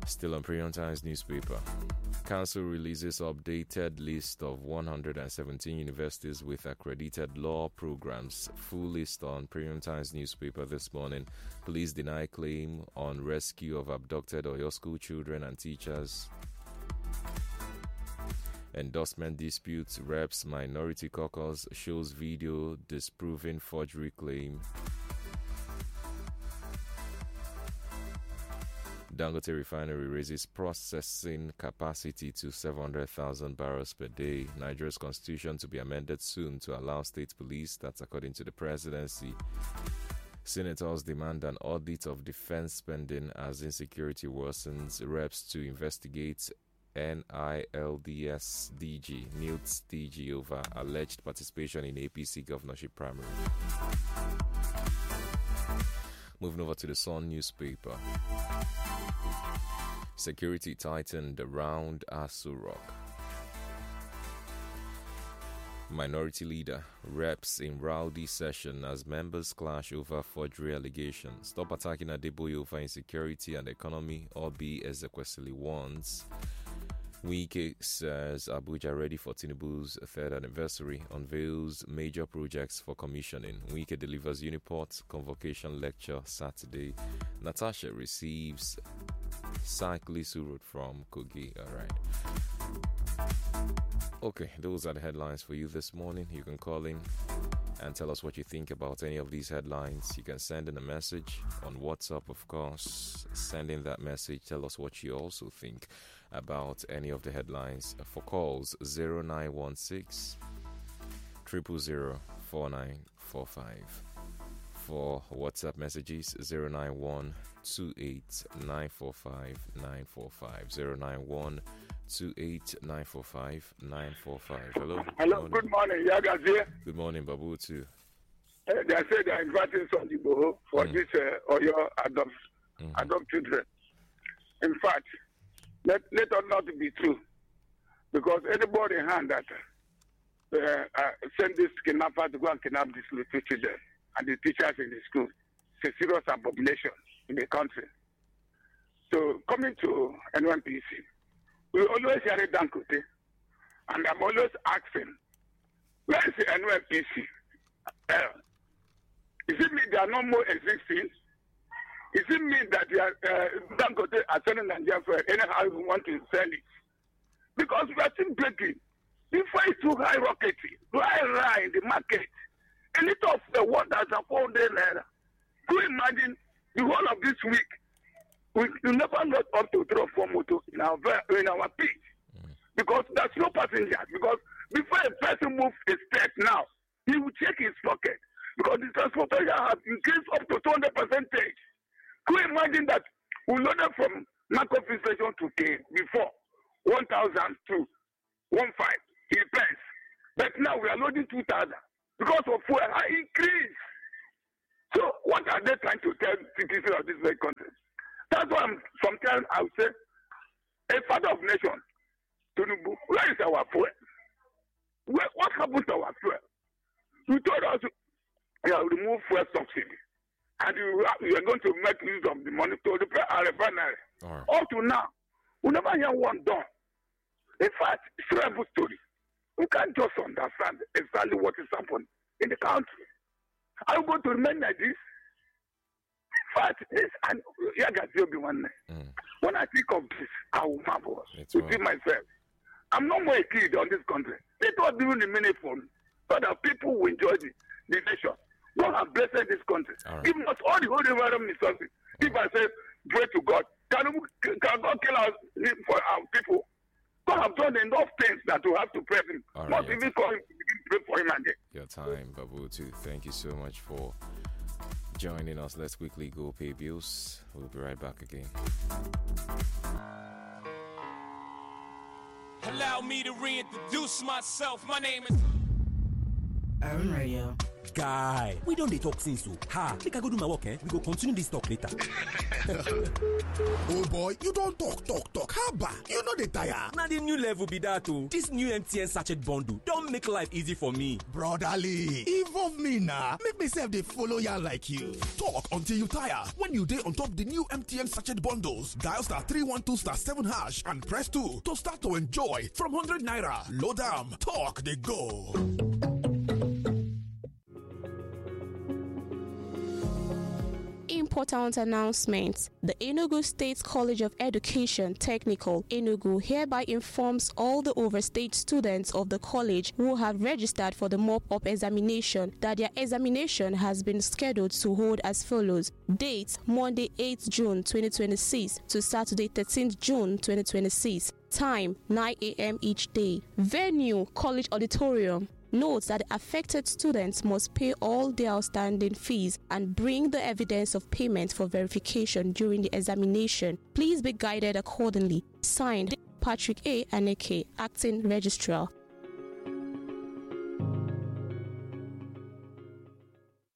Still on Premium Times newspaper. Council releases updated list of 117 universities with accredited law programs. Full list on Premium Times newspaper this morning. Police deny claim on rescue of abducted Oyo school children and teachers. Endorsement disputes. Reps Minority Caucus shows video disproving forgery claim. Dangote Refinery raises processing capacity to 700,000 barrels per day. Nigeria's constitution to be amended soon to allow state police. That's according to the presidency. Senators demand an audit of defense spending as insecurity worsens. Reps to investigate NILDS DG, NILDS DG over alleged participation in APC governorship primary. Moving over to the Sun newspaper. Security tightened around Aso Rock. Minority leader reps in rowdy session as members clash over forgery allegations. Stop attacking Adeboye over insecurity and economy, Obi Ezekwesili warns. Wike says Abuja ready for Tinubu's third anniversary, unveils major projects for commissioning. Wike delivers Uniport convocation lecture Saturday. Natasha receives cyclist route from Kogi. All right. Okay, those are the headlines for you this morning. You can call in and tell us what you think about any of these headlines. You can send in a message on WhatsApp, of course. Send in that message. Tell us what you also think about any of the headlines. For calls, 0916 000 4945. For WhatsApp messages, 091 28 945 945. 091 28 945 945. Hello. Hello, good morning. Yagas here. Good morning, Babu, too. They say they're inviting some people for this Oyo adopt children. In fact, let us not be true. Because anybody in hand that send this kidnapper to go and kidnap these little children and the teachers in the school, it's a serious abomination in the country. So coming to NYPC, we always hear it Dangote, and I'm always asking, where is the NYPC? Is it mean they are no more existing? Is it mean that they are Dangote are selling Nigeria for anyhow we want to sell it? Because we are still breaking. Before it's too high rocketing, high in the market. A little of the water is a 400 naira. Do you imagine the whole of this week? We never got up to 3 or 4 motos in our pitch. Because there's no passengers. Because before a person moves a step now, he will check his pocket. Because the transportation has increased up to 200%. Can you imagine that we loaded from Marco station to K before 1,000 to 1,500? It depends. But now we are loading 2,000 because of fuel increase. So what are they trying to tell citizens of this very country? That's why sometimes I would say, a father of nation, Tinubu, where is our fuel? What happened to our fuel? You told us you have removed fuel subsidy. And you are going to make use of the money to repair our refinery. Right. Up to now, we never hear one done. In fact, it's a terrible story. We can't just understand exactly what is happening in the country. Are we going to remain like this? In fact, and when I think of this, I will marvel within myself. I'm no more a kid on this country. They don't even the meaning for me, so that people will enjoy the nation. God has blessed this country. Right. Give us all the holy environment resources. If I say, pray to God, can God kill us for our people? God have done enough things that we have to pray him. Right, not even call him, pray for him again. Your time, Babu, too. Thank you so much for joining us. Let's quickly go pay bills. We'll be right back again. Allow me to reintroduce myself. My name is... Urban Radio. Guy, we don't dey talk since so. Make I go do my work, we go continue this talk later. Oh boy, you don't talk. Haba, you know the tire. Now the new level be that too. This new MTN sachet bundle don't make life easy for me. Brotherly, involve me now. Make myself they follow ya like you. Talk until you tire. When you dey on top the new MTN sachet bundles, dial *312*7# and press 2 to start to enjoy from 100 naira. Load am, talk they go. Important announcement. The Enugu State College of Education Technical Enugu hereby informs all the overstate students of the college who have registered for the mop-up examination that their examination has been scheduled to hold as follows. Date Monday 8th June 2026 to Saturday 13th June 2026. Time 9 a.m. each day. Venue College Auditorium. Note that affected students must pay all their outstanding fees and bring the evidence of payment for verification during the examination. Please be guided accordingly. Signed, Patrick A. Aneke, Acting Registrar.